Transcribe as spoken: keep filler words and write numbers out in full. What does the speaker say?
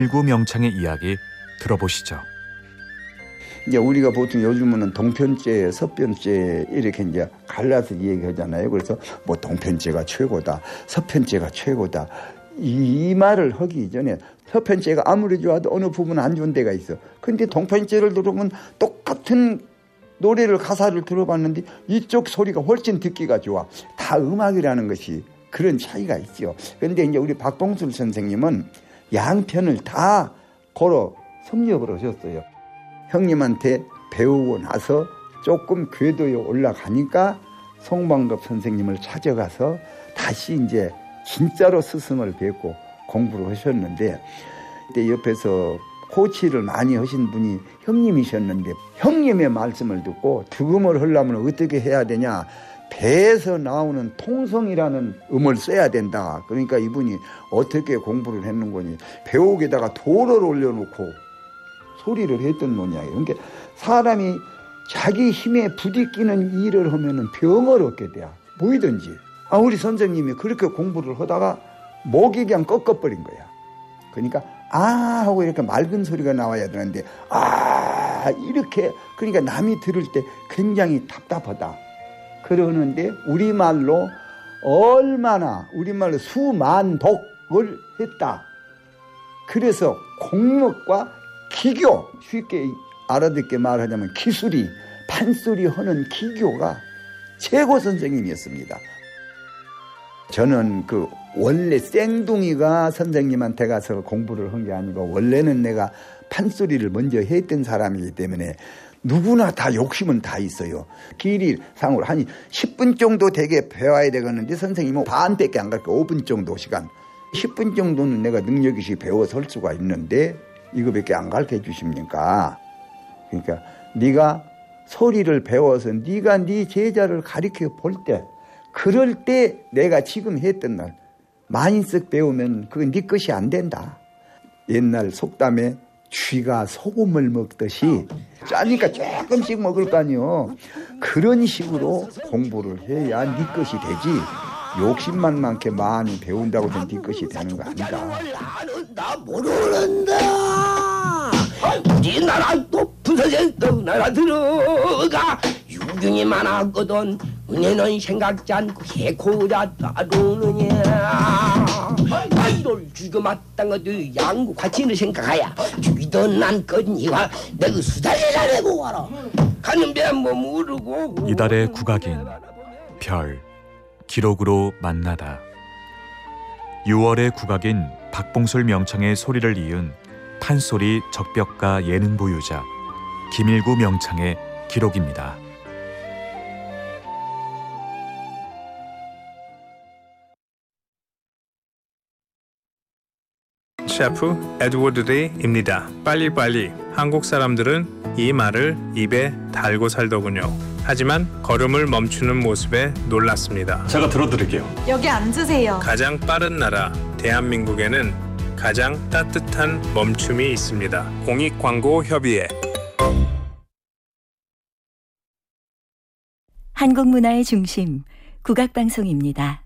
일구 명창의 이야기 들어보시죠. 이제 우리가 보통 요즘은 동편제, 서편제 이렇게 이제 갈라서 얘기하잖아요. 그래서 뭐 동편제가 최고다, 서편제가 최고다. 이 말을 하기 전에 서편제가 아무리 좋아도 어느 부분은 안 좋은 데가 있어. 근데 동편제를 들어보면 똑같은 노래를 가사를 들어봤는데 이쪽 소리가 훨씬 듣기가 좋아. 다 음악이라는 것이 그런 차이가 있죠. 그런데 이제 우리 박봉술 선생님은 양편을 다 걸어 섭렵을 하셨어요. 형님한테 배우고 나서 조금 궤도에 올라가니까 송방급 선생님을 찾아가서 다시 이제 진짜로 스승을 뵙고 공부를 하셨는데, 그때 옆에서 코치를 많이 하신 분이 형님이셨는데, 형님의 말씀을 듣고 득음을 하려면 어떻게 해야 되냐, 배에서 나오는 통성이라는 음을 써야 된다. 그러니까 이분이 어떻게 공부를 했는 거니, 배옥에다가 돌을 올려놓고 소리를 했던 모양이에요. 그러니까 사람이 자기 힘에 부딪히는 일을 하면은 병을 얻게 돼요. 뭐이든지. 아, 우리 선생님이 그렇게 공부를 하다가 목이 그냥 꺾어버린 거야. 그러니까 아 하고 이렇게 맑은 소리가 나와야 되는데 아 이렇게, 그러니까 남이 들을 때 굉장히 답답하다. 그러는데 우리말로 얼마나 우리말로 수만독을 했다. 그래서 공력과 기교, 쉽게 알아듣게 말하자면 기술이, 판소리 하는 기교가 최고 선생님이었습니다. 저는 그 원래 쌩둥이가 선생님한테 가서 공부를 한 게 아니고 원래는 내가 판소리를 먼저 했던 사람이기 때문에 누구나 다 욕심은 다 있어요. 길이 상으로 한 십 분 정도 되게 배워야 되겠는데 선생님은 반밖에 안 갈게요. 오 분 정도 시간. 십 분 정도는 내가 능력이 배워서 할 수가 있는데 이거밖에 안 가르쳐 주십니까? 그러니까 네가 소리를 배워서 네가 네 제자를 가르쳐 볼 때, 그럴 때 내가 지금 했던 날 많이 쓱 배우면 그건 네 것이 안 된다. 옛날 속담에 쥐가 소금을 먹듯이 짜니까 조금씩 먹을 거 아니요. 그런 식으로 공부를 해야 네 것이 되지, 욕심만 많게 많이 배운다고 해서 네 것이 되는 거 아니다. 나 모르는다. 우리나라 높은 서재 나라 들어가 유경이 많았거든. 은혜는 생각지 않고 해코자 따르느냐. 이를 죽여 마땅하도 양구 과친을 생각하야 죽이던 난 거니와 내가 수다리라 내고 와라. 가는 배뭐 모르고. 이달의 국악인 별 기록으로 만나다. 유월의 국악인 박봉술 명창의 소리를 이은 판소리 적벽가 예능 보유자 김일구 명창의 기록입니다. 셰프 에드워드 데이입니다. 빨리빨리. 한국 사람들은 이 말을 입에 달고 살더군요. 하지만 걸음을 멈추는 모습에 놀랐습니다. 제가 들어드릴게요. 여기 앉으세요. 가장 빠른 나라 대한민국에는 가장 따뜻한 멈춤이 있습니다. 공익광고협의회. 한국문화의 중심 국악방송입니다.